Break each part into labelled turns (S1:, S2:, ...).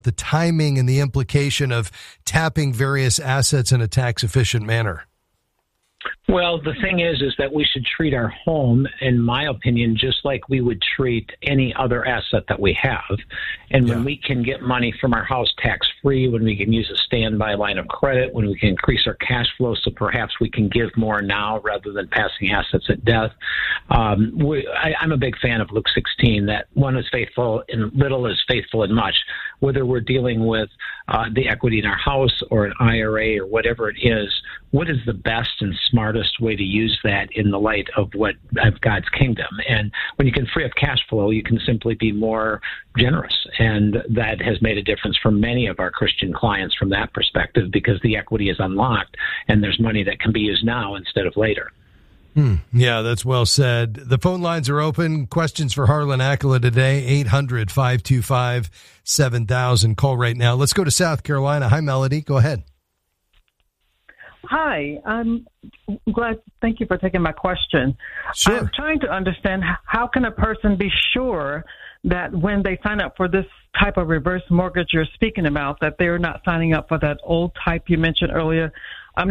S1: the timing and the implication of tapping various assets in a tax-efficient manner?
S2: Well, the thing is that we should treat our home, in my opinion, just like we would treat any other asset that we have. And when we can get money from our house tax-free, when we can use a standby line of credit, when we can increase our cash flow so perhaps we can give more now rather than passing assets at death. I'm a big fan of Luke 16, that one is faithful in little is faithful in much. Whether we're dealing with the equity in our house or an IRA or whatever it is, what is the best and smartest way to use that in the light of God's kingdom? And when you can free up cash flow, you can simply be more generous. And that has made a difference for many of our Christian clients from that perspective, because the equity is unlocked and there's money that can be used now instead of later.
S1: Yeah, that's well said. The phone lines are open. Questions for Harlan Accola today, 800-525-7000. Call right now. Let's go to South Carolina. Hi, Melody. Go ahead.
S3: Hi, I'm glad. Thank you for taking my question.
S1: Sure.
S3: I'm trying to understand, how can a person be sure that when they sign up for this type of reverse mortgage you're speaking about, that they're not signing up for that old type you mentioned earlier? I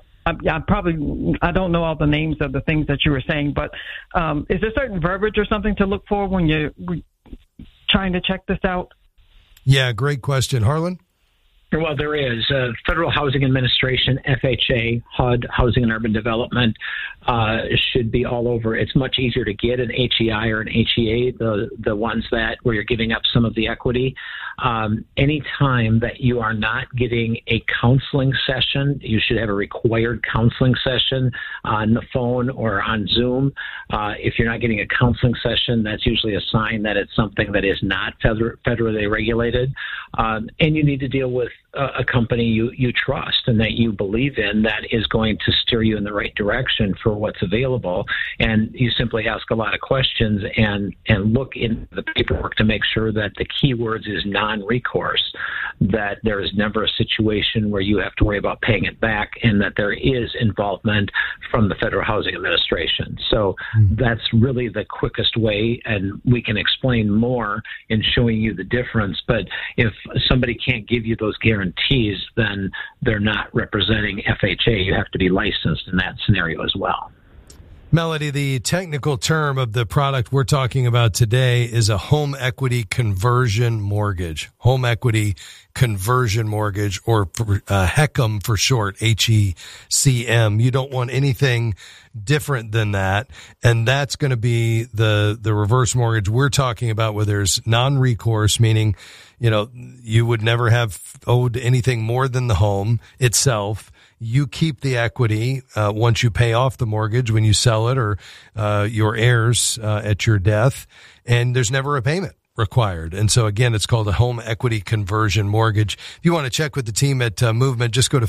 S3: don't know all the names of the things that you were saying, but is there certain verbiage or something to look for when you're trying to check this out?
S1: Yeah, great question. Harlan?
S2: Well, there is. Federal Housing Administration, FHA, HUD, Housing and Urban Development, should be all over. It's much easier to get an HEI or an HEA, the ones where you're giving up some of the equity. Any time that you are not getting a counseling session, you should have a required counseling session on the phone or on Zoom. If you're not getting a counseling session, that's usually a sign that it's something that is not federally regulated. And you need to deal with a company you trust and that you believe in, that is going to steer you in the right direction for what's available. And you simply ask a lot of questions and look in the paperwork to make sure that the keywords is non-recourse, that there is never a situation where you have to worry about paying it back, and that there is involvement from the Federal Housing Administration. So that's really the quickest way, and we can explain more in showing you the difference. But if somebody can't give you those guarantees, then they're not representing FHA. You have to be licensed in that scenario as well.
S1: Melody, the technical term of the product we're talking about today is a home equity conversion mortgage. Home equity conversion mortgage, or HECM for short, HECM. You don't want anything different than that. And that's going to be the reverse mortgage we're talking about, where there's non-recourse, meaning, you would never have owed anything more than the home itself. You keep the equity once you pay off the mortgage, when you sell it, or your heirs at your death, and there's never a payment required. And so, again, it's called a home equity conversion mortgage. If you want to check with the team at Movement, just go to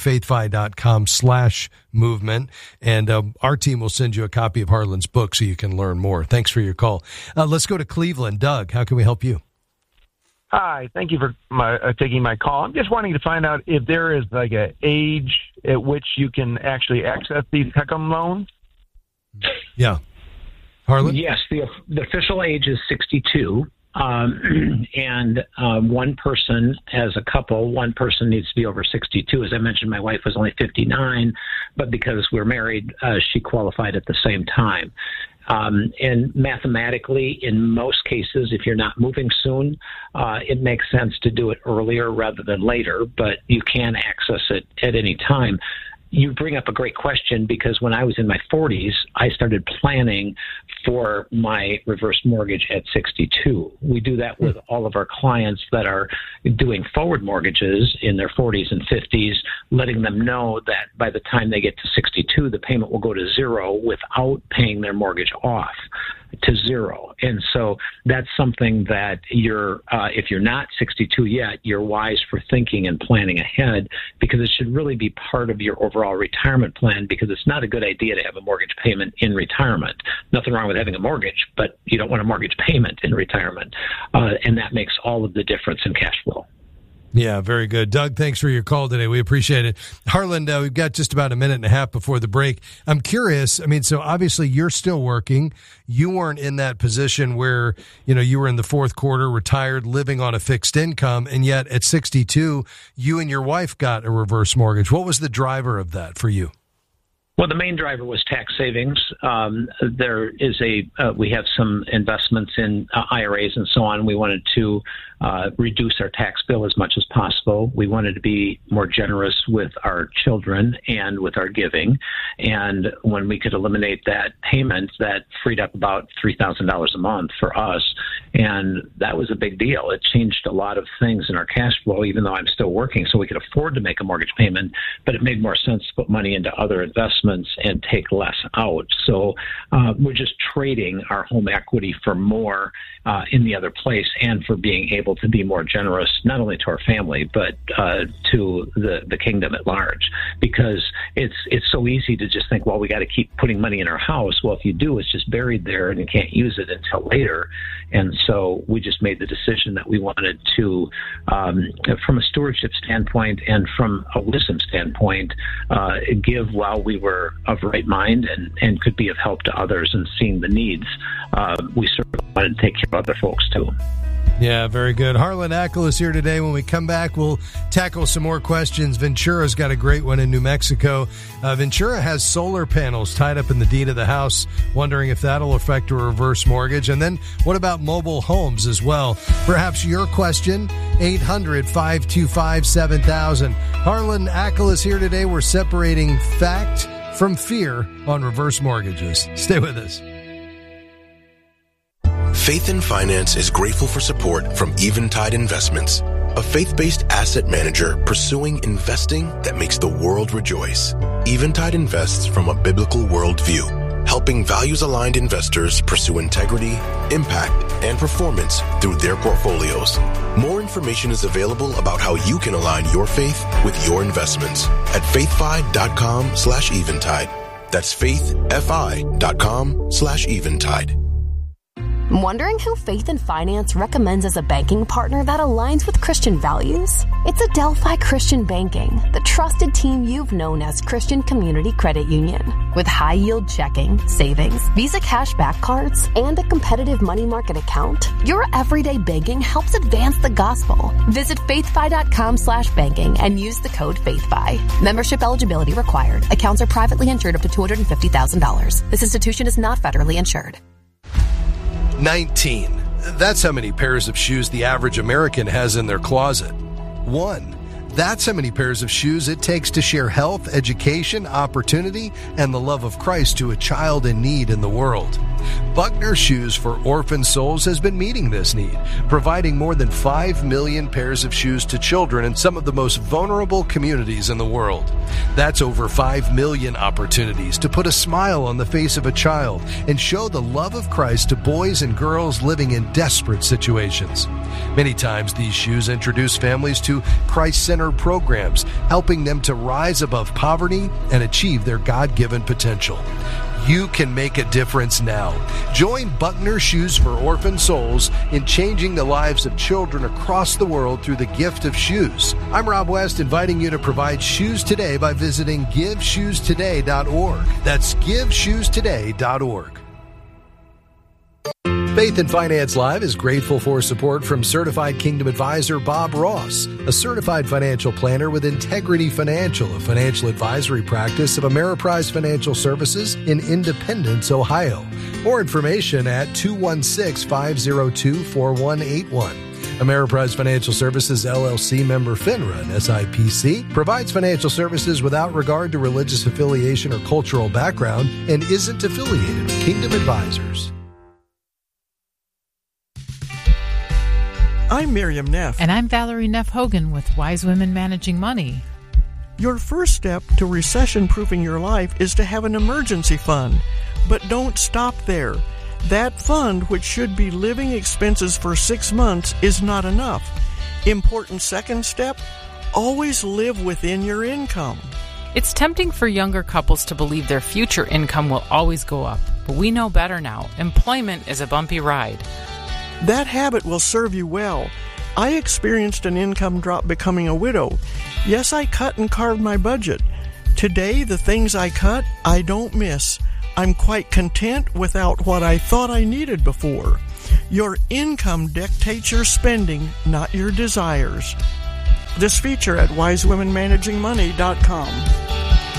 S1: faithfi.com/movement, and our team will send you a copy of Harlan's book so you can learn more. Thanks for your call. Let's go to Cleveland. Doug, how can we help you?
S4: Hi, thank you for taking my call. I'm just wanting to find out if there is like an age at which you can actually access these HECM loans.
S1: Yeah. Harlan?
S2: Yes, the official age is 62. And one person, as a couple, one person needs to be over 62. As I mentioned, my wife was only 59, but because we're married, she qualified at the same time. And mathematically, in most cases, if you're not moving soon, it makes sense to do it earlier rather than later, but you can access it at any time. You bring up a great question, because when I was in my 40s, I started planning for my reverse mortgage at 62. We do that with all of our clients that are doing forward mortgages in their 40s and 50s, letting them know that by the time they get to 62, the payment will go to zero without paying their mortgage off to zero. And so that's something that if you're not 62 yet, you're wise for thinking and planning ahead, because it should really be part of your overall retirement plan, because it's not a good idea to have a mortgage payment in retirement. Nothing wrong with having a mortgage, but you don't want a mortgage payment in retirement. And that makes all of the difference in cash flow.
S1: Yeah, very good. Doug, thanks for your call today. We appreciate it. Harlan, we've got just about a minute and a half before the break. I'm curious. I mean, so obviously you're still working. You weren't in that position where, you were in the fourth quarter, retired, living on a fixed income. And yet at 62, you and your wife got a reverse mortgage. What was the driver of that for you?
S2: Well, the main driver was tax savings. There is we have some investments in IRAs and so on. We wanted to reduce our tax bill as much as possible. We wanted to be more generous with our children and with our giving. And when we could eliminate that payment, that freed up about $3,000 a month for us. And that was a big deal. It changed a lot of things in our cash flow, even though I'm still working, so we could afford to make a mortgage payment, but it made more sense to put money into other investments and take less out. So we're just trading our home equity for more in the other place and for being able to be more generous, not only to our family, but to the kingdom at large. Because it's so easy to just think, well, we got to keep putting money in our house. Well, if you do, it's just buried there and you can't use it until later. And so we just made the decision that we wanted to, from a stewardship standpoint and from a wisdom standpoint, give while we were of right mind and could be of help to others and seeing the needs. We certainly wanted to take care of other folks too.
S1: Yeah, very good. Harlan Ackel is here today. When we come back, we'll tackle some more questions. Ventura's got a great one in New Mexico. Ventura has solar panels tied up in the deed of the house, wondering if that'll affect a reverse mortgage. And then what about mobile homes as well? Perhaps your question, 800-525-7000. Harlan Ackel is here today. We're separating fact from fear on reverse mortgages. Stay with us.
S5: Faith in Finance is grateful for support from Eventide Investments, a faith-based asset manager pursuing investing that makes the world rejoice. Eventide invests from a biblical worldview, helping values-aligned investors pursue integrity, impact, and performance through their portfolios. More information is available about how you can align your faith with your investments at faithfi.com/eventide. That's faithfi.com/eventide.
S6: Wondering who Faith in Finance recommends as a banking partner that aligns with Christian values? It's Adelphi Christian Banking, the trusted team you've known as Christian Community Credit Union. With high-yield checking, savings, Visa cashback cards, and a competitive money market account, your everyday banking helps advance the gospel. Visit faithfi.com/banking and use the code FAITHFI. Membership eligibility required. Accounts are privately insured up to $250,000. This institution is not federally insured.
S1: 19. That's how many pairs of shoes the average American has in their closet. 1. That's how many pairs of shoes it takes to share health, education, opportunity, and the love of Christ to a child in need in the world. Buckner Shoes for Orphan Souls has been meeting this need, providing more than 5 million pairs of shoes to children in some of the most vulnerable communities in the world. That's over 5 million opportunities to put a smile on the face of a child and show the love of Christ to boys and girls living in desperate situations. Many times these shoes introduce families to Christ-centered programs, helping them to rise above poverty and achieve their God-given potential. You can make a difference now. Join Buckner Shoes for Orphan Souls in changing the lives of children across the world through the gift of shoes. I'm Rob West, inviting you to provide shoes today by visiting GiveShoesToday.org. That's GiveShoesToday.org. Faith in Finance Live is grateful for support from Certified Kingdom Advisor Bob Ross, a certified financial planner with Integrity Financial, a financial advisory practice of Ameriprise Financial Services in Independence, Ohio. More information at 216-502-4181. Ameriprise Financial Services, LLC, member FINRA and SIPC, provides financial services without regard to religious affiliation or cultural background and isn't affiliated with Kingdom Advisors.
S7: I'm Miriam Neff.
S8: And I'm Valerie Neff Hogan with Wise Women Managing Money.
S7: Your first step to recession-proofing your life is to have an emergency fund. But don't stop there. That fund, which should be living expenses for 6 months, is not enough. Important second step, always live within your income.
S8: It's tempting for younger couples to believe their future income will always go up. But we know better now. Employment is a bumpy ride.
S7: That habit will serve you well. I experienced an income drop becoming a widow. Yes, I cut and carved my budget. Today, the things I cut, I don't miss. I'm quite content without what I thought I needed before. Your income dictates your spending, not your desires. This feature at wisewomenmanagingmoney.com.